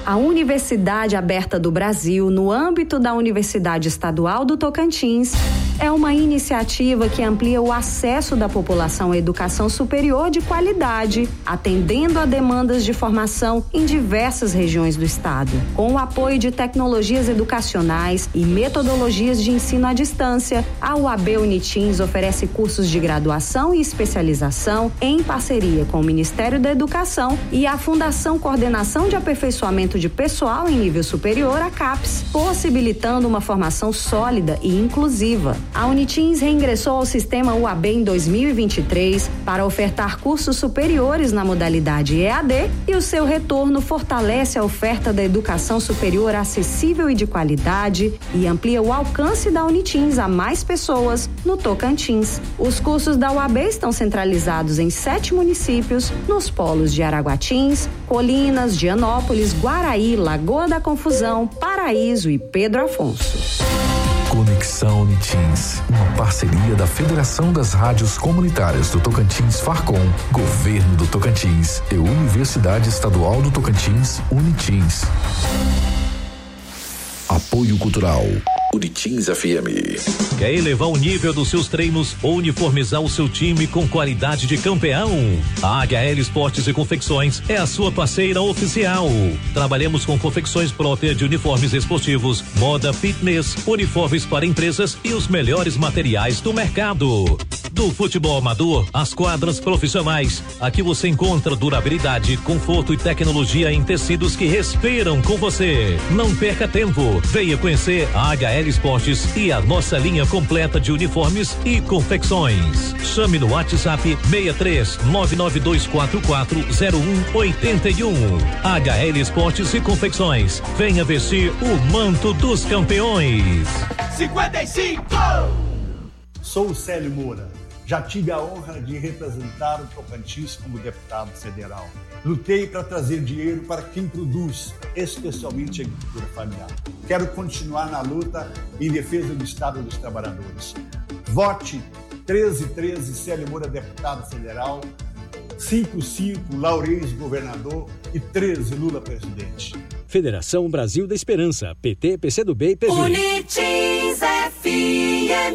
A Universidade Aberta do Brasil, no âmbito da Universidade Estadual do Tocantins, é uma iniciativa que amplia o acesso da população à educação superior de qualidade, atendendo a demandas de formação em diversas regiões do estado. Com o apoio de tecnologias educacionais e metodologias de ensino à distância, a UAB Unitins oferece cursos de graduação e especialização em parceria com o Ministério da Educação e a Fundação Coordenação de Aperfeiçoamento de Pessoal em Nível Superior, a CAPES, possibilitando uma formação sólida e inclusiva. A Unitins reingressou ao sistema UAB em 2023 para ofertar cursos superiores na modalidade EAD e o seu retorno fortalece a oferta da educação superior acessível e de qualidade e amplia o alcance da Unitins a mais pessoas no Tocantins. Os cursos da UAB estão centralizados em 7 municípios, nos polos de Araguatins, Colinas, Dianópolis, Guaraí, Lagoa da Confusão, Paraíso e Pedro Afonso. Conexão Unitins, uma parceria da Federação das Rádios Comunitárias do Tocantins Farcom, Governo do Tocantins e Universidade Estadual do Tocantins, Unitins. Apoio Cultural Unitins FM. Quer elevar o nível dos seus treinos ou uniformizar o seu time com qualidade de campeão? A HL Esportes e Confecções é a sua parceira oficial. Trabalhamos com confecções próprias de uniformes esportivos, moda fitness, uniformes para empresas e os melhores materiais do mercado. Do futebol amador às quadras profissionais, aqui você encontra durabilidade, conforto e tecnologia em tecidos que respiram com você. Não perca tempo, venha conhecer a HL Esportes e a nossa linha completa de uniformes e confecções. Chame no WhatsApp 63-992440181. HL Esportes e Confecções. Venha vestir o manto dos campeões. 55! Sou o Célio Moura. Já tive a honra de representar o Tocantins como deputado federal. Lutei para trazer dinheiro para quem produz, especialmente a agricultura familiar. Quero continuar na luta em defesa do Estado dos Trabalhadores. Vote 1313 Célio Moura, deputado federal, 55 Laureis, governador e 13 Lula, presidente. Federação Brasil da Esperança, PT, PCdoB e PV. Unitins FM.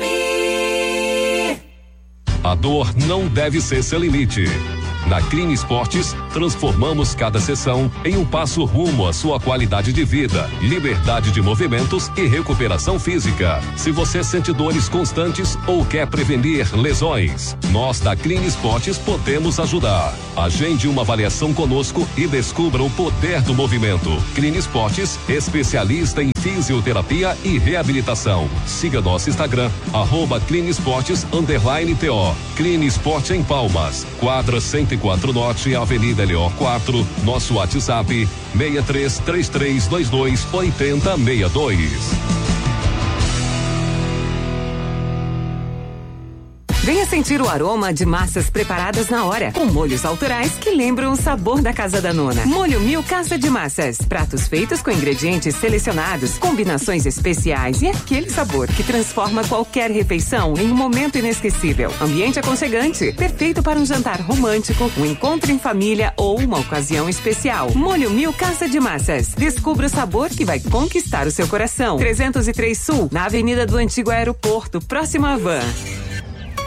A dor não deve ser seu limite. Na Clean Esportes, transformamos cada sessão em um passo rumo à sua qualidade de vida, liberdade de movimentos e recuperação física. Se você sente dores constantes ou quer prevenir lesões, nós da Clean Esportes podemos ajudar. Agende uma avaliação conosco e descubra o poder do movimento. Clean Esportes, especialista em fisioterapia e reabilitação. Siga nosso Instagram, @CleanEsportes_TO. Clean Esporte em Palmas, quadra 104 Norte, Avenida Leor 4, nosso WhatsApp 6333228062. Venha sentir o aroma de massas preparadas na hora, com molhos autorais que lembram o sabor da Casa da Nona. Molho Mil Casa de Massas. Pratos feitos com ingredientes selecionados, combinações especiais e aquele sabor que transforma qualquer refeição em um momento inesquecível. Ambiente aconchegante, perfeito para um jantar romântico, um encontro em família ou uma ocasião especial. Molho Mil Casa de Massas. Descubra o sabor que vai conquistar o seu coração. 303 Sul, na Avenida do Antigo Aeroporto, próximo à Van.